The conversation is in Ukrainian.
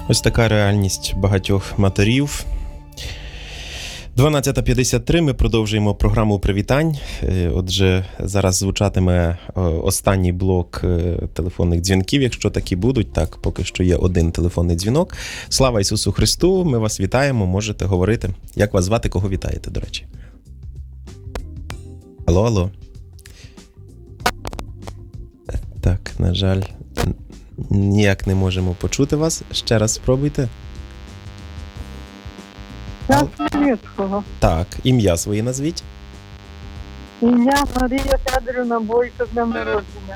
Ось така реальність багатьох матерів. 12:53, ми продовжуємо програму привітань. Отже, зараз звучатиме останній блок телефонних дзвінків, якщо такі будуть. Так, поки що є один телефонний дзвінок. Слава Ісусу Христу, ми вас вітаємо, можете говорити. Як вас звати, кого вітаєте, до речі? Алло, алло. Так, на жаль, ніяк не можемо почути вас. Ще раз спробуйте. Я з Хмельницького. Так, ім'я своє назвіть. Ім'я Марія Федорівна Бойко, з днем народження.